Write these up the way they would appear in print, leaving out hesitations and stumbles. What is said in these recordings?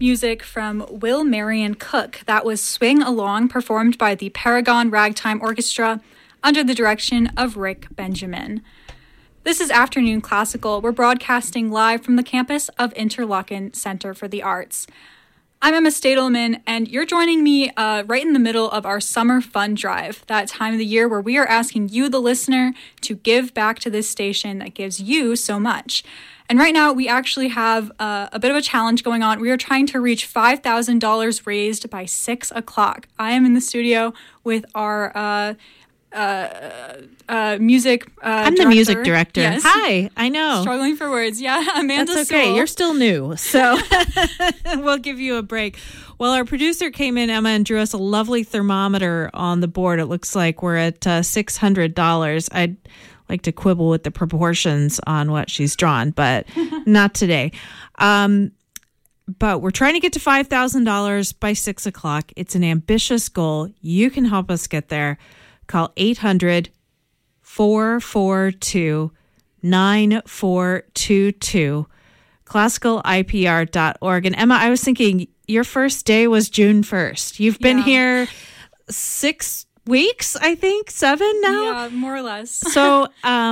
music from Will Marion Cook. That was Swing Along, performed by the Paragon Ragtime Orchestra under the direction of Rick Benjamin. This is Afternoon Classical. We're broadcasting live from the campus of Interlochen Center for the Arts. I'm Emma Stadelman, and you're joining me right in the middle of our Summer Fun Drive, that time of the year where we are asking you, the listener, to give back to this station that gives you so much. And right now, we actually have a bit of a challenge going on. We are trying to reach $5,000 raised by 6 o'clock. I am in the studio with our music I'm the music director. Yes. Hi, I know. Struggling for words. Yeah, Amanda That's okay. Sewell. You're still new, so we'll give you a break. Well, our producer came in, Emma, and drew us a lovely thermometer on the board. It looks like we're at $600. I'd like to quibble with the proportions on what she's drawn, but not today. But we're trying to get to $5,000 by 6 o'clock. It's an ambitious goal. You can help us get there. Call 800-442-9422, classicalipr.org. And Emma, I was thinking your first day was June 1st. You've been here 6 weeks, I think, 7 now? Yeah, more or less. So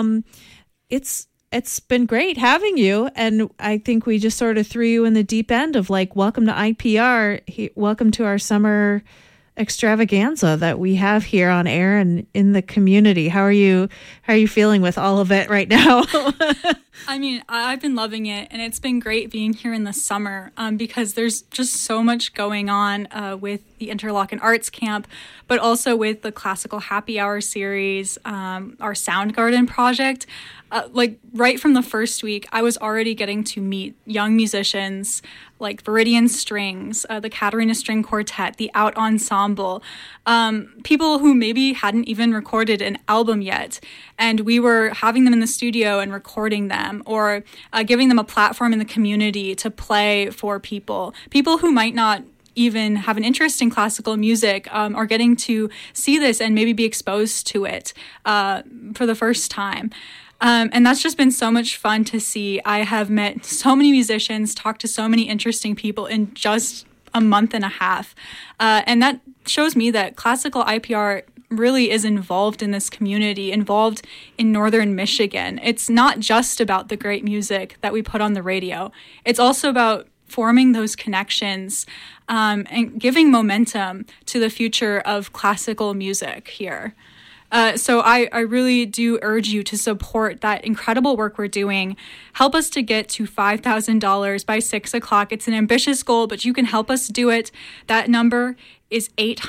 it's been great having you. And I think we just sort of threw you in the deep end of like, welcome to IPR. Welcome to our summer extravaganza that we have here on air and in the community. How are you feeling with all of it right now? I mean, I've been loving it, and it's been great being here in the summer because there's just so much going on with the Interlochen Arts Camp, but also with the Classical Happy Hour series, our Soundgarden project. Like right from the first week, I was already getting to meet young musicians like Viridian Strings, the Katarina String Quartet, the Out Ensemble, people who maybe hadn't even recorded an album yet. And we were having them in the studio and recording them, or giving them a platform in the community to play for people who might not even have an interest in classical music, are getting to see this and maybe be exposed to it for the first time. And that's just been so much fun to see. I have met so many musicians, talked to so many interesting people in just a month and a half. And that shows me that classical IPR really is involved in this community, involved in Northern Michigan. It's not just about the great music that we put on the radio. It's also about forming those connections and giving momentum to the future of classical music here. So I really do urge you to support that incredible work we're doing. Help us to get to $5,000 by 6 o'clock. It's an ambitious goal, but you can help us do it. That number is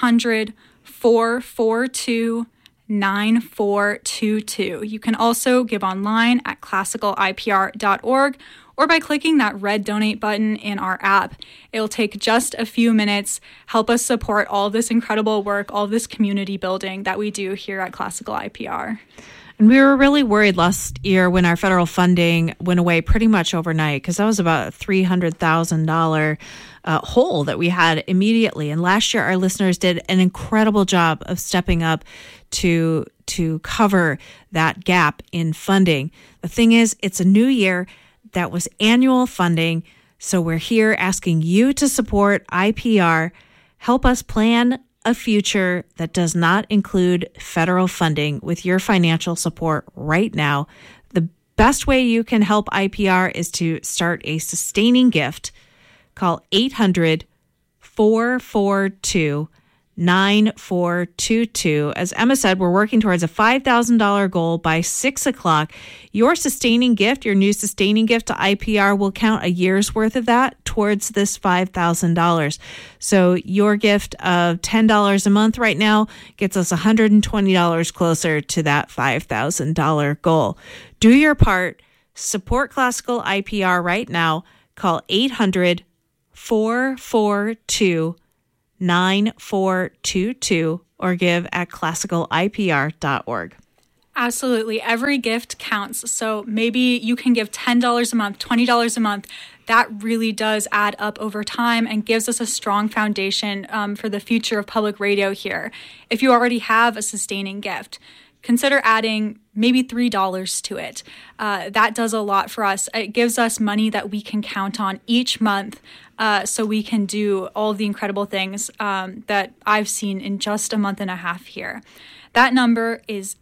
800-442-9422. You can also give online at classicalipr.org or by clicking that red donate button in our app. It'll take just a few minutes. Help us support all this incredible work, all this community building that we do here at Classical IPR. And we were really worried last year when our federal funding went away pretty much overnight, because that was about a $300,000 hole that we had immediately. And last year, our listeners did an incredible job of stepping up to cover that gap in funding. The thing is, it's a new year. That was annual funding. So we're here asking you to support IPR. Help us plan a future that does not include federal funding with your financial support right now. The best way you can help IPR is to start a sustaining gift. Call 800-442-9422. As Emma said, we're working towards a $5,000 goal by 6 o'clock. Your sustaining gift, your new sustaining gift to IPR, will count a year's worth of that towards this $5,000. So your gift of $10 a month right now gets us $120 closer to that $5,000 goal. Do your part. Support Classical IPR right now. Call 800-442-9422 or give at classicalipr.org. Absolutely. Every gift counts. So maybe you can give $10 a month, $20 a month. That really does add up over time and gives us a strong foundation for the future of public radio here. If you already have a sustaining gift, consider adding maybe $3 to it. That does a lot for us. It gives us money that we can count on each month so we can do all of the incredible things that I've seen in just a month and a half here. That number is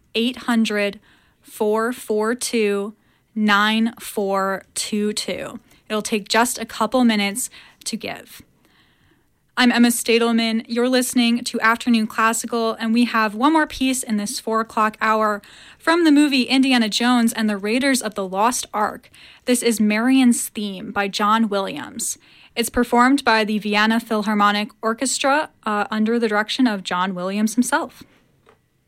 800-442-9422. It'll take just a couple minutes to give. I'm Emma Stadelman. You're listening to Afternoon Classical, and we have one more piece in this 4 o'clock hour from the movie Indiana Jones and the Raiders of the Lost Ark. This is Marion's Theme by John Williams. It's performed by the Vienna Philharmonic Orchestra under the direction of John Williams himself.